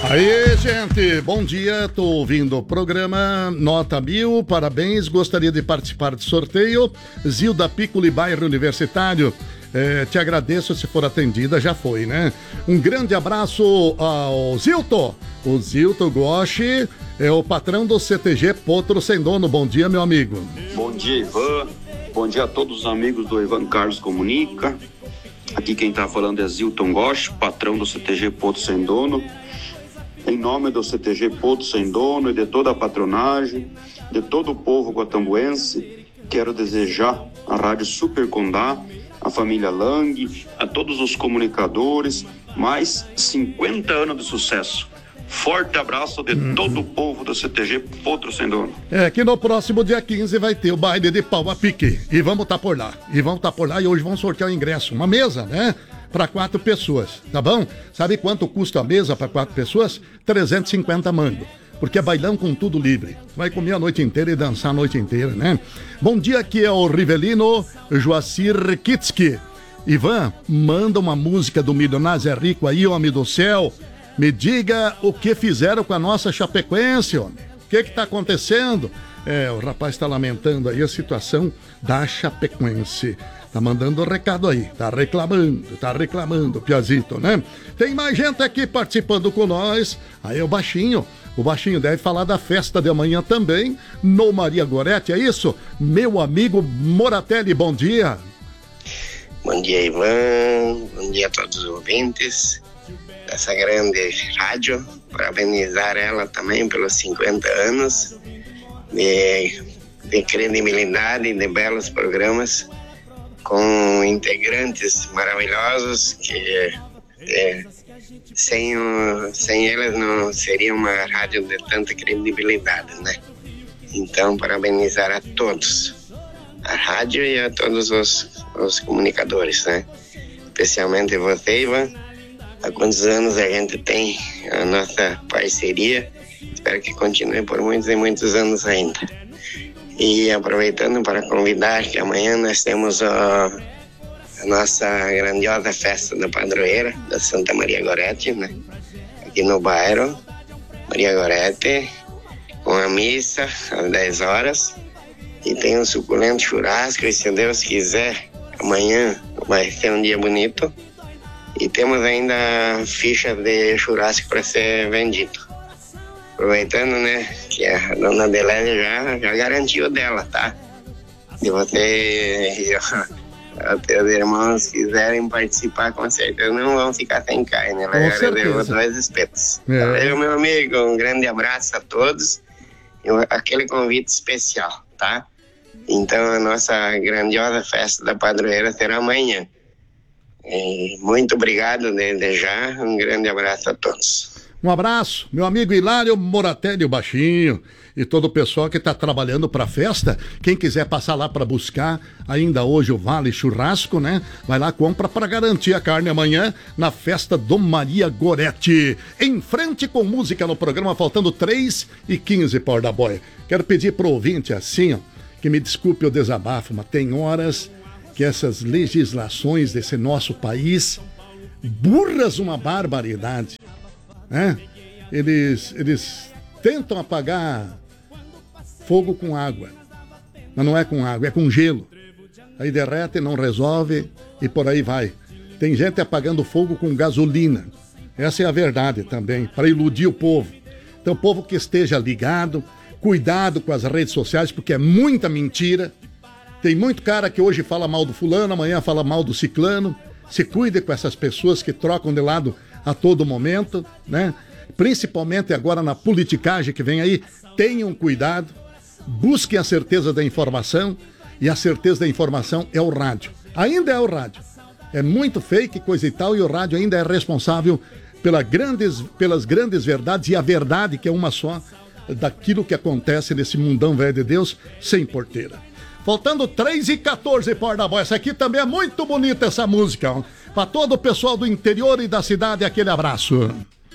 Aí, gente, bom dia, tô ouvindo o programa Nota 1000, parabéns, gostaria de participar do sorteio. Zilda Piccoli, bairro Universitário, te agradeço, se for atendida, já foi, né? Um grande abraço ao Zilton, o Zilton Goshi, é o patrão do CTG Potro Sem Dono. Bom dia, meu amigo. Bom dia, Ivan, bom dia a todos os amigos do Ivan Carlos Comunica. Aqui quem tá falando é Zilton Goshi, patrão do CTG Potro Sem Dono. Em nome do CTG Potro Sem Dono e de toda a patronagem, de todo o povo guatambuense, quero desejar à Rádio Super Condá, à família Lang, a todos os comunicadores, mais 50 anos de sucesso. Forte abraço de todo o povo do CTG Potro Sem Dono. Que no próximo dia 15 vai ter o baile de pau a pique. E vamos estar por lá. E hoje vamos sortear o ingresso. Uma mesa, né? Para 4 pessoas, tá bom? Sabe quanto custa a mesa para 4 pessoas? 350 mangos. Porque é bailão com tudo livre. Vai comer a noite inteira e dançar a noite inteira, né? Bom dia, aqui é o Rivelino Joacir Kitski. Ivan, manda uma música do Milionário é Rico aí, homem do céu. Me diga o que fizeram com a nossa Chapecoense, homem. O que tá acontecendo? O rapaz está lamentando aí a situação da Chapecoense. Tá mandando recado aí, tá reclamando, Piazito, né? Tem mais gente aqui participando com nós. Aí o Baixinho deve falar da festa de amanhã também, no Maria Gorete, é isso? Meu amigo Moratelli, bom dia. Bom dia, Ivan, bom dia a todos os ouvintes dessa grande rádio, parabenizar ela também pelos 50 anos de credibilidade, de belos programas, com integrantes maravilhosos que sem eles não seria uma rádio de tanta credibilidade, né? Então, parabenizar a todos, a rádio e a todos os comunicadores, né? Especialmente você, Ivan. Há quantos anos a gente tem a nossa parceria? Espero que continue por muitos e muitos anos ainda. E aproveitando para convidar que amanhã nós temos a nossa grandiosa festa da padroeira da Santa Maria Gorete, né? Aqui no bairro Maria Gorete, com a missa às 10 horas. E tem um suculento churrasco, e se Deus quiser, amanhã vai ser um dia bonito. E temos ainda ficha de churrasco para ser vendido. Aproveitando, né, que a dona Adelaide já garantiu dela, tá? Se você e os teus irmãos quiserem participar, com certeza não vão ficar sem carne. Ela já levou 2 espetos. Valeu, meu amigo, um grande abraço a todos e aquele convite especial, tá? Então, a nossa grandiosa festa da padroeira será amanhã. E muito obrigado desde já, um grande abraço a todos. Um abraço, meu amigo Hilário Moratelli, o Baixinho, e todo o pessoal que está trabalhando para a festa. Quem quiser passar lá para buscar, ainda hoje o Vale Churrasco, né? Vai lá, compra para garantir a carne amanhã na festa do Maria Gorete. Em frente com música no programa, faltando 3h15 por da boia. Quero pedir pro ouvinte assim, ó, que me desculpe o desabafo, mas tem horas que essas legislações desse nosso país burras uma barbaridade. Eles tentam apagar fogo com água, mas não é com água, é com gelo. Aí derrete, não resolve e por aí vai. Tem gente apagando fogo com gasolina. Essa é a verdade também, para iludir o povo. Então, o povo que esteja ligado, cuidado com as redes sociais, porque é muita mentira. Tem muito cara que hoje fala mal do fulano, amanhã fala mal do ciclano. Se cuide com essas pessoas que trocam de lado a todo momento, né? Principalmente agora na politicagem que vem aí, tenham cuidado, busquem a certeza da informação, e a certeza da informação é o rádio. Ainda é o rádio. É muito fake, coisa e tal, e o rádio ainda é responsável pelas grandes verdades, e a verdade que é uma só, daquilo que acontece nesse mundão velho de Deus, sem porteira. Faltando 3h14 por da boia. Essa aqui também é muito bonita, essa música. Para todo o pessoal do interior e da cidade, aquele abraço.